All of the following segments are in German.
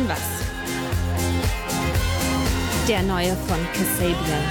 denn was? Der neue von Kasabian.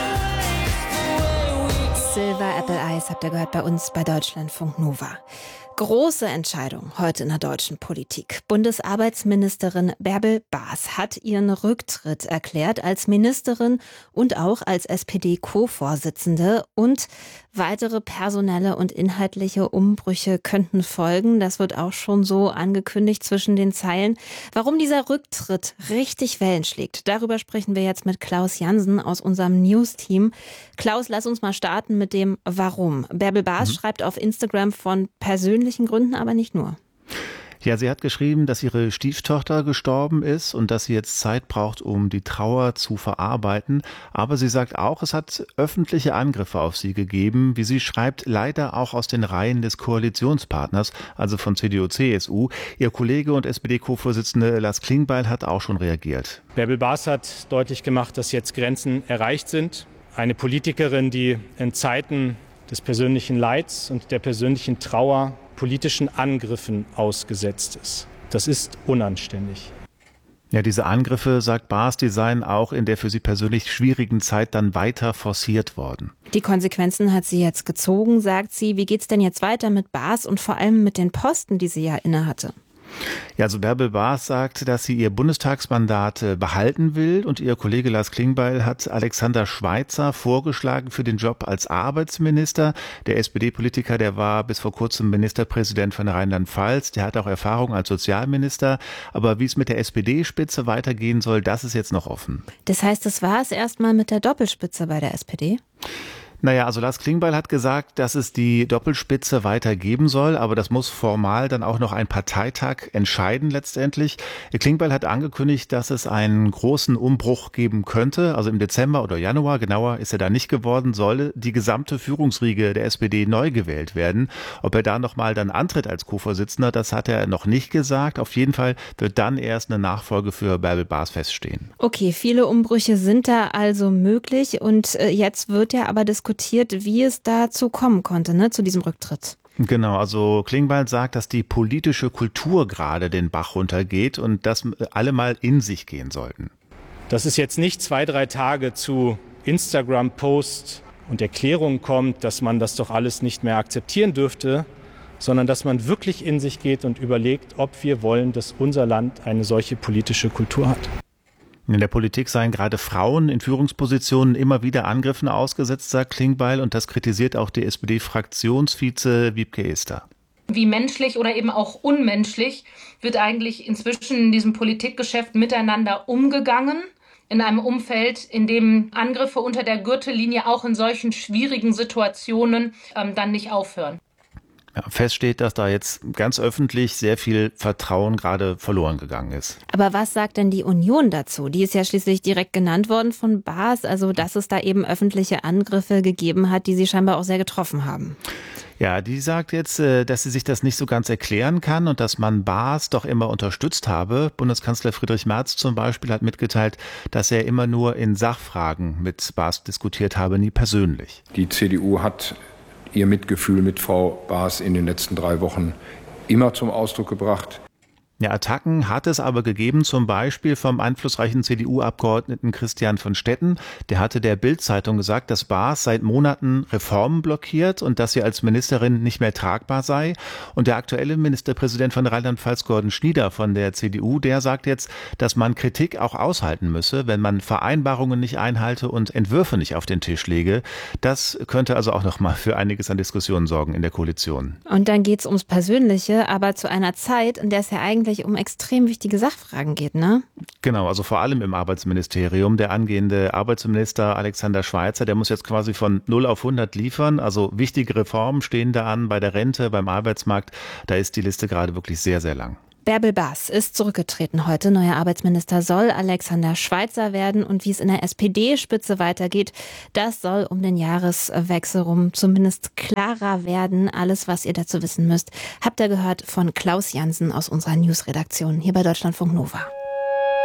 Silver Apple Eyes habt ihr gehört bei uns bei Deutschlandfunk Nova. Große Entscheidung heute in der deutschen Politik. Bundesarbeitsministerin Bärbel Baas hat ihren Rücktritt erklärt als Ministerin und auch als SPD-Co-Vorsitzende. Und weitere personelle und inhaltliche Umbrüche könnten folgen. Das wird auch schon so angekündigt zwischen den Zeilen. Warum dieser Rücktritt richtig Wellen schlägt, darüber sprechen wir jetzt mit Klaus Jansen aus unserem News-Team. Klaus, lass uns mal starten mit dem Warum. Bärbel Baas schreibt auf Instagram von persönlichen Gründen, aber nicht nur. Ja, sie hat geschrieben, dass ihre Stieftochter gestorben ist und dass sie jetzt Zeit braucht, um die Trauer zu verarbeiten. Aber sie sagt auch, es hat öffentliche Angriffe auf sie gegeben, wie sie schreibt, leider auch aus den Reihen des Koalitionspartners, also von CDU, CSU. Ihr Kollege und SPD-Co-Vorsitzende Lars Klingbeil hat auch schon reagiert. Bärbel Baas hat deutlich gemacht, dass jetzt Grenzen erreicht sind. Eine Politikerin, die in Zeiten des persönlichen Leids und der persönlichen Trauer politischen Angriffen ausgesetzt ist. Das ist unanständig. Ja, diese Angriffe, sagt Baas, die seien auch in der für sie persönlich schwierigen Zeit dann weiter forciert worden. Die Konsequenzen hat sie jetzt gezogen, sagt sie. Wie geht's denn jetzt weiter mit Baas und vor allem mit den Posten, die sie ja innehatte? Ja, also Bärbel Baas sagt, dass sie ihr Bundestagsmandat behalten will und ihr Kollege Lars Klingbeil hat Alexander Schweitzer vorgeschlagen für den Job als Arbeitsminister. Der SPD-Politiker, der war bis vor kurzem Ministerpräsident von Rheinland-Pfalz, der hat auch Erfahrung als Sozialminister, aber wie es mit der SPD-Spitze weitergehen soll, das ist jetzt noch offen. Das heißt, das war es erstmal mit der Doppelspitze bei der SPD? Naja, also Lars Klingbeil hat gesagt, dass es die Doppelspitze weiter geben soll, aber das muss formal dann auch noch ein Parteitag entscheiden letztendlich. Klingbeil hat angekündigt, dass es einen großen Umbruch geben könnte, also im Dezember oder Januar, genauer ist er da nicht geworden, solle die gesamte Führungsriege der SPD neu gewählt werden. Ob er da nochmal dann antritt als Co-Vorsitzender, das hat er noch nicht gesagt. Auf jeden Fall wird dann erst eine Nachfolge für Bärbel Baas feststehen. Okay, viele Umbrüche sind da also möglich und jetzt wird ja aber diskutiert, wie es dazu kommen konnte, ne, zu diesem Rücktritt. Genau, also Klingbeil sagt, dass die politische Kultur gerade den Bach runtergeht und dass alle mal in sich gehen sollten. Dass es jetzt nicht 2-3 Tage zu Instagram-Posts und Erklärungen kommt, dass man das doch alles nicht mehr akzeptieren dürfte, sondern dass man wirklich in sich geht und überlegt, ob wir wollen, dass unser Land eine solche politische Kultur hat. In der Politik seien gerade Frauen in Führungspositionen immer wieder Angriffen ausgesetzt, sagt Klingbeil, und das kritisiert auch die SPD-Fraktionsvize Wiebke Ester. Wie menschlich oder eben auch unmenschlich wird eigentlich inzwischen in diesem Politikgeschäft miteinander umgegangen, in einem Umfeld, in dem Angriffe unter der Gürtellinie auch in solchen schwierigen Situationen dann nicht aufhören. Ja, fest steht, dass da jetzt ganz öffentlich sehr viel Vertrauen gerade verloren gegangen ist. Aber was sagt denn die Union dazu? Die ist ja schließlich direkt genannt worden von Baas, also dass es da eben öffentliche Angriffe gegeben hat, die sie scheinbar auch sehr getroffen haben. Ja, die sagt jetzt, dass sie sich das nicht so ganz erklären kann und dass man Baas doch immer unterstützt habe. Bundeskanzler Friedrich Merz zum Beispiel hat mitgeteilt, dass er immer nur in Sachfragen mit Baas diskutiert habe, nie persönlich. Die CDU hat ihr Mitgefühl mit Frau Baas in den letzten 3 Wochen immer zum Ausdruck gebracht. Ja, Attacken hat es aber gegeben, zum Beispiel vom einflussreichen CDU-Abgeordneten Christian von Stetten. Der hatte der Bild-Zeitung gesagt, dass Baas seit Monaten Reformen blockiert und dass sie als Ministerin nicht mehr tragbar sei. Und der aktuelle Ministerpräsident von Rheinland-Pfalz, Gordon Schnieder von der CDU, der sagt jetzt, dass man Kritik auch aushalten müsse, wenn man Vereinbarungen nicht einhalte und Entwürfe nicht auf den Tisch lege. Das könnte also auch noch mal für einiges an Diskussionen sorgen in der Koalition. Und dann geht's ums Persönliche, aber zu einer Zeit, in der es ja eigentlich um extrem wichtige Sachfragen geht, ne? Genau, also vor allem im Arbeitsministerium. Der angehende Arbeitsminister Alexander Schweitzer, der muss jetzt quasi von 0 auf 100 liefern. Also wichtige Reformen stehen da an bei der Rente, beim Arbeitsmarkt. Da ist die Liste gerade wirklich sehr, sehr lang. Bärbel Baas ist zurückgetreten heute. Neuer Arbeitsminister soll Alexander Schweitzer werden. Und wie es in der SPD-Spitze weitergeht, das soll um den Jahreswechsel rum zumindest klarer werden. Alles, was ihr dazu wissen müsst, habt ihr gehört von Klaus Jansen aus unserer Newsredaktion hier bei Deutschlandfunk Nova.